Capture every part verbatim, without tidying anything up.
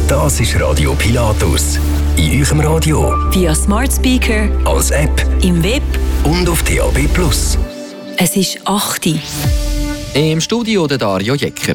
Das ist Radio Pilatus. In eurem Radio, via Smart Speaker, als App, im Web und auf D A B plus. Es ist acht Uhr. Im Studio der Dario Jecker.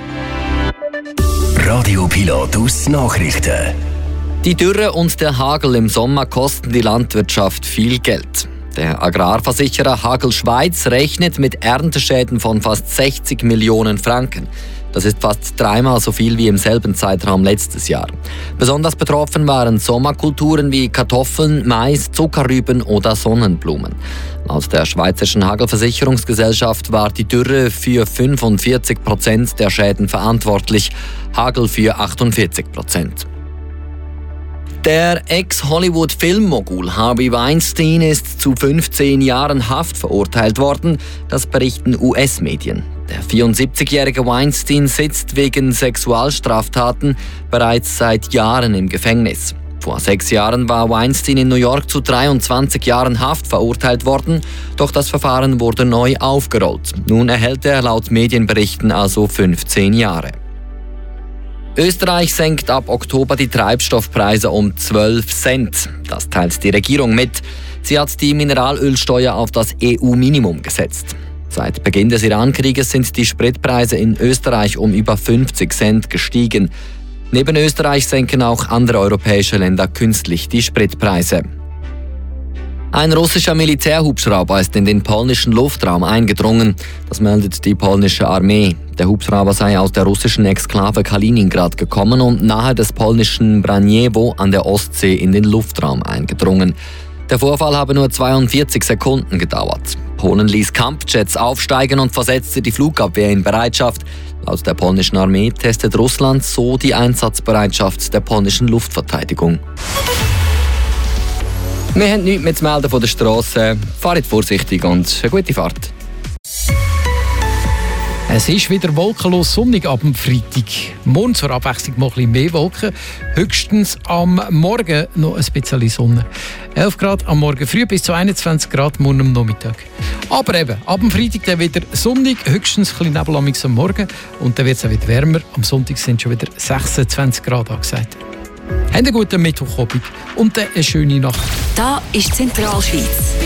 Radio Pilatus Nachrichten. Die Dürre und der Hagel im Sommer kosten die Landwirtschaft viel Geld. Der Agrarversicherer Hagel Schweiz rechnet mit Ernteschäden von fast sechzig Millionen Franken. Das ist fast dreimal so viel wie im selben Zeitraum letztes Jahr. Besonders betroffen waren Sommerkulturen wie Kartoffeln, Mais, Zuckerrüben oder Sonnenblumen. Laut der Schweizerischen Hagelversicherungsgesellschaft war die Dürre für fünfundvierzig Prozent der Schäden verantwortlich, Hagel für achtundvierzig Prozent. Der Ex-Hollywood-Filmmogul Harvey Weinstein ist zu fünfzehn Jahren Haft verurteilt worden, das berichten U S-Medien. Der vierundsiebzigjährige Weinstein sitzt wegen Sexualstraftaten bereits seit Jahren im Gefängnis. Vor sechs Jahren war Weinstein in New York zu dreiundzwanzig Jahren Haft verurteilt worden, doch das Verfahren wurde neu aufgerollt. Nun erhält er laut Medienberichten also fünfzehn Jahre. Österreich senkt ab Oktober die Treibstoffpreise um zwölf Cent. Das teilt die Regierung mit. Sie hat die Mineralölsteuer auf das E U-Minimum gesetzt. Seit Beginn des Iran-Krieges sind die Spritpreise in Österreich um über fünfzig Cent gestiegen. Neben Österreich senken auch andere europäische Länder künstlich die Spritpreise. Ein russischer Militärhubschrauber ist in den polnischen Luftraum eingedrungen. Das meldet die polnische Armee. Der Hubschrauber sei aus der russischen Exklave Kaliningrad gekommen und nahe des polnischen Braniewo an der Ostsee in den Luftraum eingedrungen. Der Vorfall habe nur zweiundvierzig Sekunden gedauert. Polen ließ Kampfjets aufsteigen und versetzte die Flugabwehr in Bereitschaft. Laut der polnischen Armee testet Russland so die Einsatzbereitschaft der polnischen Luftverteidigung. Wir haben nichts mehr zu melden von der Strasse. Fahrt vorsichtig und eine gute Fahrt. Es ist wieder wolkenlos sonnig ab dem Freitag. Morgen zur Abwechslung mal ein bisschen mehr Wolken. Höchstens am Morgen noch ein bisschen Sonne. elf Grad am Morgen früh bis zu einundzwanzig Grad morgen am Nachmittag. Aber eben, ab dem Freitag dann wieder sonnig, höchstens ein bisschen Nebel am Morgen. Und dann wird es auch wieder wärmer. Am Sonntag sind schon wieder sechsundzwanzig Grad angesagt. Habt einen guten Mittwochabend und eine schöne Nacht. Da ist Zentralschweiz.